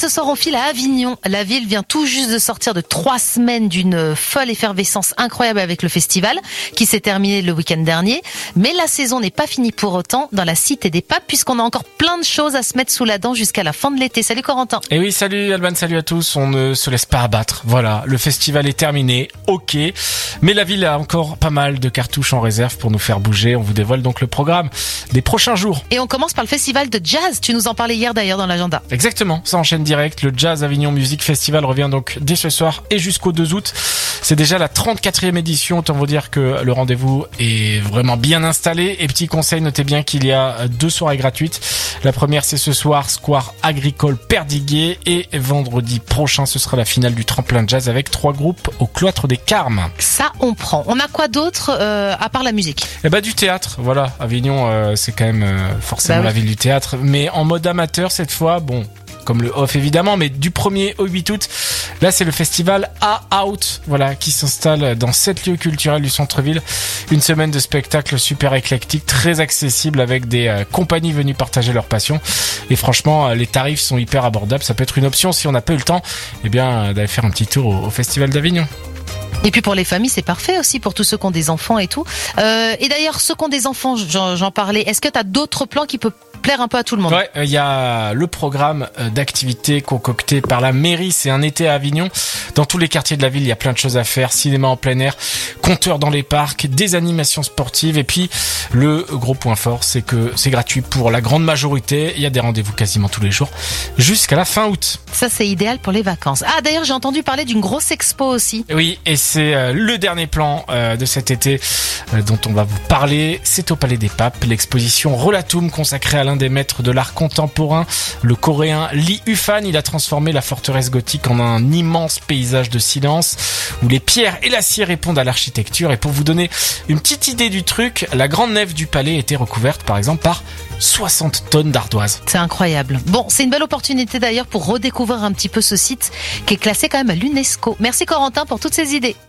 ce soir, on file à Avignon. La ville vient tout juste de sortir de 3 semaines d'une folle effervescence incroyable avec le festival, qui s'est terminé le week-end dernier. Mais la saison n'est pas finie pour autant dans la Cité des Papes, puisqu'on a encore plein de choses à se mettre sous la dent jusqu'à la fin de l'été. Salut Corentin. Et oui, salut Alban, salut à tous. On ne se laisse pas abattre. Voilà, le festival est terminé, ok. Mais la ville a encore pas mal de cartouches en réserve pour nous faire bouger. On vous dévoile donc le programme des prochains jours. Et on commence par le festival de jazz. Tu nous en parlais hier d'ailleurs dans l'agenda. Exactement, ça enchaîne direct. Le Jazz Avignon Music Festival revient donc dès ce soir et jusqu'au 2 août. C'est déjà la 34e édition. Autant vous dire que le rendez-vous est vraiment bien installé. Et petit conseil, notez bien qu'il y a 2 soirées gratuites. La première, c'est ce soir, Square Agricole Perdiguet. Et vendredi prochain, ce sera la finale du tremplin jazz avec 3 groupes au Cloître des Carmes. Ça, on prend. On a quoi d'autre à part la musique? Eh ben, du théâtre. Voilà, Avignon, c'est quand même forcément la ville du théâtre. Mais en mode amateur cette fois, bon, comme le off évidemment, mais du 1er au 8 août, là c'est le festival A-Out, voilà, qui s'installe dans 7 lieux culturels du centre-ville. Une semaine de spectacles super éclectiques, très accessibles, avec des compagnies venues partager leur passion. Et franchement, les tarifs sont hyper abordables. Ça peut être une option si on n'a pas eu le temps, eh bien, d'aller faire un petit tour au festival d'Avignon. Et puis pour les familles, c'est parfait aussi pour tous ceux qui ont des enfants et tout. Et d'ailleurs, ceux qui ont des enfants, j'en parlais. Est-ce que tu as d'autres plans qui peuvent plaire un peu à tout le monde? Ouais, il y a le programme d'activités concocté par la mairie. C'est un été à Avignon. Dans tous les quartiers de la ville, il y a plein de choses à faire. Cinéma en plein air, compteurs dans les parcs, des animations sportives. Et puis, le gros point fort, c'est que c'est gratuit pour la grande majorité. Il y a des rendez-vous quasiment tous les jours jusqu'à la fin août. Ça, c'est idéal pour les vacances. Ah, d'ailleurs, j'ai entendu parler d'une grosse expo aussi. Oui, et c'est le dernier plan de cet été dont on va vous parler. C'est au Palais des Papes, l'exposition Relatum consacrée à l'un des maîtres de l'art contemporain, le coréen Lee Ufan. Il a transformé la forteresse gothique en un immense paysage de silence où les pierres et l'acier répondent à l'architecture. Et pour vous donner une petite idée du truc, la grande nef du palais était recouverte par exemple par 60 tonnes d'ardoise. C'est incroyable. Bon, c'est une belle opportunité d'ailleurs pour redécouvrir un petit peu ce site qui est classé quand même à l'UNESCO. Merci Corentin pour toutes ces idées.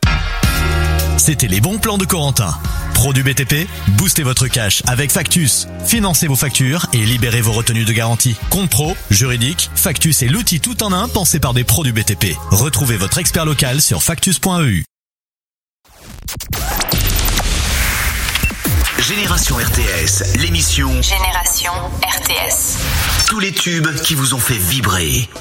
C'était les bons plans de Corentin. Pro du BTP, boostez votre cash avec Factus. Financez vos factures et libérez vos retenues de garantie. Compte pro, juridique, Factus est l'outil tout en un pensé par des pros du BTP. Retrouvez votre expert local sur factus.eu. Génération RTS, l'émission Génération RTS. Tous les tubes qui vous ont fait vibrer.